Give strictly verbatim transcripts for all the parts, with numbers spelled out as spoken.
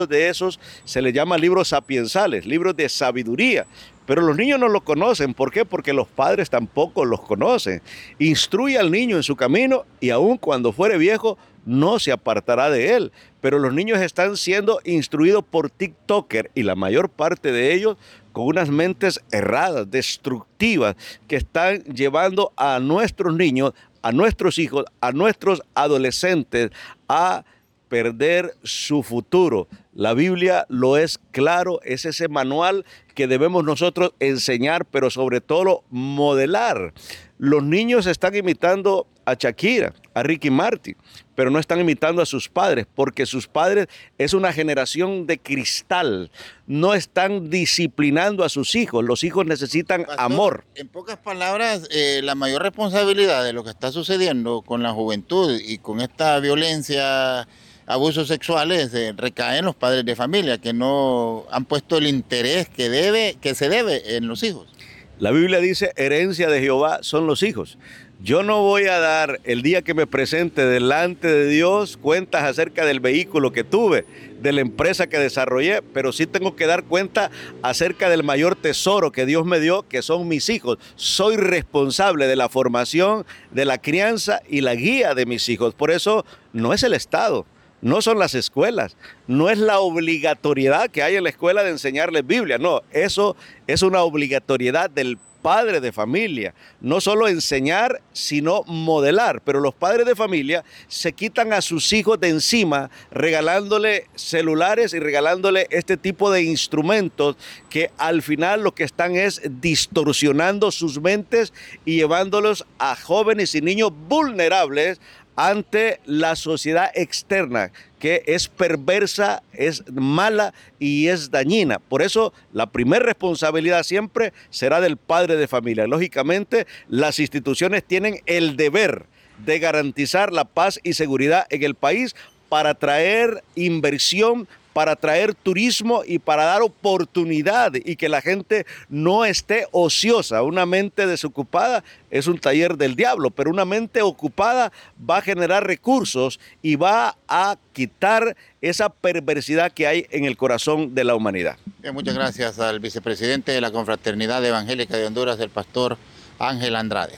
de esos se les llama libros sapiensales, libros de sabiduría. Pero los niños no los conocen. ¿Por qué? Porque los padres tampoco los conocen. Instruye al niño en su camino y aun cuando fuere viejo no se apartará de él. Pero los niños están siendo instruidos por TikToker y la mayor parte de ellos con unas mentes erradas, destructivas, que están llevando a nuestros niños, a nuestros hijos, a nuestros adolescentes a perder su futuro. La Biblia lo es claro, es ese manual que debemos nosotros enseñar, pero sobre todo modelar. Los niños están imitando a Shakira, a Ricky Martin, pero no están imitando a sus padres, porque sus padres es una generación de cristal. No están disciplinando a sus hijos. Los hijos necesitan Pastor, amor. en pocas palabras, eh, la mayor responsabilidad de lo que está sucediendo con la juventud y con esta violencia, abusos sexuales, eh, recae en los padres de familia que no han puesto el interés que debe, que se debe en los hijos. La Biblia dice, herencia de Jehová son los hijos. Yo no voy a dar el día que me presente delante de Dios cuentas acerca del vehículo que tuve, de la empresa que desarrollé, pero sí tengo que dar cuenta acerca del mayor tesoro que Dios me dio, que son mis hijos. Soy responsable de la formación, de la crianza y la guía de mis hijos. Por eso no es el Estado. No son las escuelas, no es la obligatoriedad que hay en la escuela de enseñarles Biblia, no, eso es una obligatoriedad del padre de familia, no solo enseñar, sino modelar, pero los padres de familia se quitan a sus hijos de encima regalándole celulares y regalándole este tipo de instrumentos que al final lo que están es distorsionando sus mentes y llevándolos a jóvenes y niños vulnerables ante la sociedad externa, que es perversa, es mala y es dañina. Por eso la primera responsabilidad siempre será del padre de familia. Lógicamente, las instituciones tienen el deber de garantizar la paz y seguridad en el país para traer inversión, para traer turismo y para dar oportunidad y que la gente no esté ociosa. Una mente desocupada es un taller del diablo, pero una mente ocupada va a generar recursos y va a quitar esa perversidad que hay en el corazón de la humanidad. Bien, muchas gracias al vicepresidente de la Confraternidad Evangélica de Honduras, el pastor Ángel Andrade.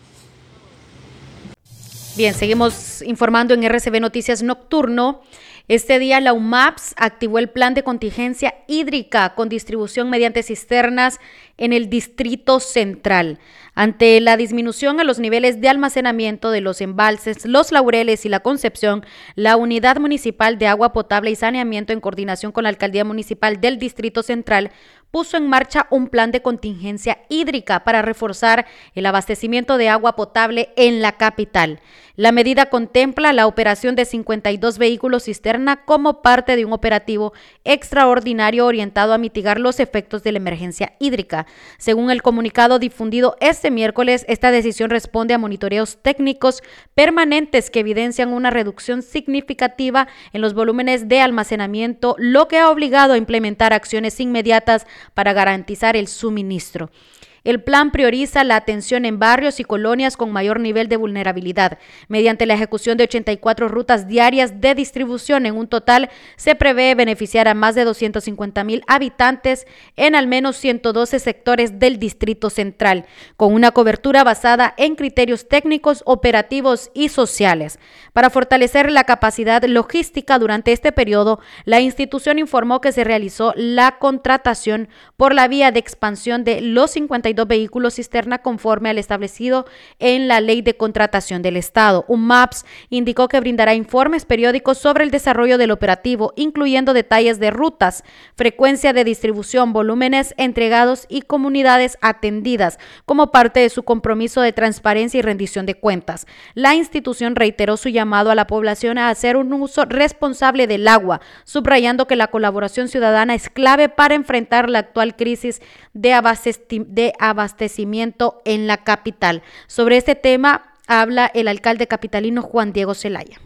Bien, seguimos informando en R C B Noticias Nocturno. Este día la U M A P S activó el plan de contingencia hídrica con distribución mediante cisternas en el Distrito Central. Ante la disminución en los niveles de almacenamiento de los embalses Los Laureles y La Concepción, la Unidad Municipal de Agua Potable y Saneamiento, en coordinación con la Alcaldía Municipal del Distrito Central, puso en marcha un plan de contingencia hídrica para reforzar el abastecimiento de agua potable en la capital. La medida contempla la operación de cincuenta y dos vehículos cisterna como parte de un operativo extraordinario orientado a mitigar los efectos de la emergencia hídrica. Según el comunicado difundido este miércoles, esta decisión responde a monitoreos técnicos permanentes que evidencian una reducción significativa en los volúmenes de almacenamiento, lo que ha obligado a implementar acciones inmediatas para garantizar el suministro. El plan prioriza la atención en barrios y colonias con mayor nivel de vulnerabilidad. Mediante la ejecución de ochenta y cuatro rutas diarias de distribución, en un total se prevé beneficiar a más de doscientos cincuenta mil habitantes en al menos ciento doce sectores del Distrito Central, con una cobertura basada en criterios técnicos, operativos y sociales. Para fortalecer la capacidad logística durante este periodo, la institución informó que se realizó la contratación por la vía de expansión de los cincuenta y dos vehículos cisterna conforme al establecido en la Ley de Contratación del Estado. U M A P S indicó que brindará informes periódicos sobre el desarrollo del operativo, incluyendo detalles de rutas, frecuencia de distribución, volúmenes entregados y comunidades atendidas, como parte de su compromiso de transparencia y rendición de cuentas. La institución reiteró su llamado a la población a hacer un uso responsable del agua, subrayando que la colaboración ciudadana es clave para enfrentar la actual crisis de abastecimiento de abastecimiento en la capital. Sobre este tema habla el alcalde capitalino Juan Diego Zelaya.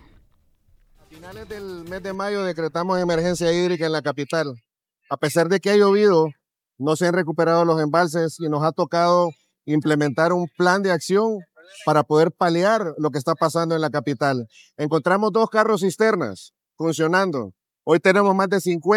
A finales del mes de mayo decretamos emergencia hídrica en la capital. A pesar de que ha llovido, no se han recuperado los embalses y nos ha tocado implementar un plan de acción para poder paliar lo que está pasando en la capital. Encontramos dos carros cisternas funcionando. Hoy tenemos más de cincuenta